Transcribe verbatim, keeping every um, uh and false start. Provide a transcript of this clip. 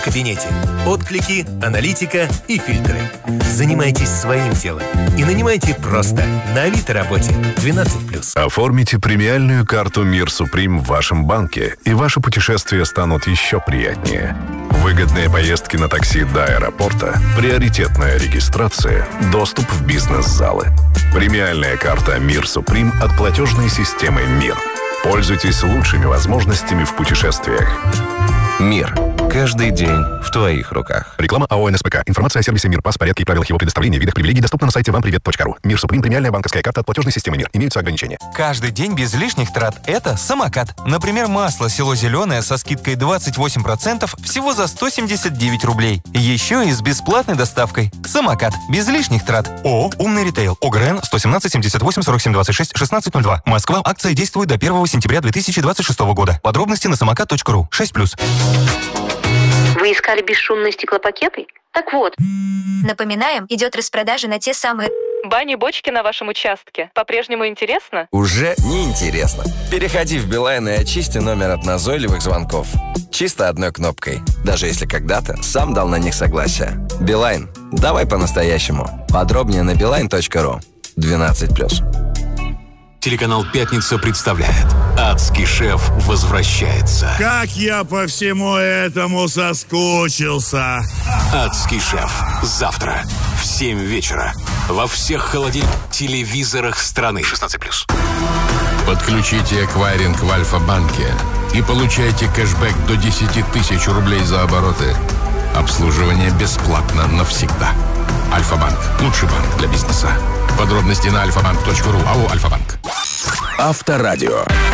В кабинете. Отклики, аналитика и фильтры. Занимайтесь своим делом и нанимайте просто на Авито работе двенадцать плюс. Оформите премиальную карту «Мир Суприм» в вашем банке, и ваши путешествия станут еще приятнее. Выгодные поездки на такси до аэропорта, приоритетная регистрация, доступ в бизнес-залы. Премиальная карта «Мир Суприм» от платежной системы «Мир». Пользуйтесь лучшими возможностями в путешествиях. «Мир». Каждый день в твоих руках. Реклама АО «НСПК». Информация о сервисе «Мир», пас, порядке и правилах его предоставления, видах привилегий доступна на сайте вам привет точка ру. «Мир Суприм» — премиальная банковская карта от платежной системы «Мир». Имеются ограничения. Каждый день без лишних трат – это самокат. Например, масло «Село Зеленое» со скидкой двадцать восемь процентов всего за сто семьдесят девять рублей. Еще и с бесплатной доставкой. Самокат. Без лишних трат. ООО «Умный ритейл». ОГРН сто семнадцать семьдесят восемь сорок семь двадцать шесть шестнадцать ноль два. Москва. Акция действует до первого сентября две тысячи двадцать шестого года. Подробности на самокат точка ру. шесть плюс. Вы искали бесшумные стеклопакеты? Так вот. Напоминаем, идет распродажа на те самые... Бани-бочки на вашем участке. По-прежнему интересно? Уже не интересно. Переходи в Билайн и очисти номер от назойливых звонков. Чисто одной кнопкой. Даже если когда-то сам дал на них согласие. Билайн. Давай по-настоящему. Подробнее на билайн точка ру. двенадцать плюс. Телеканал «Пятница» представляет: «Адский шеф» возвращается. Как я по всему этому соскучился. «Адский шеф» завтра в семь вечера во всех холодильных телевизорах страны. шестнадцать плюс. Подключите эквайринг в Альфа-банке и получайте кэшбэк до десять тысяч рублей за обороты. Обслуживание бесплатно навсегда. Альфа-банк. Лучший банк для бизнеса. Подробности на альфа банк точка ру. АО «Альфа-банк». Авторадио.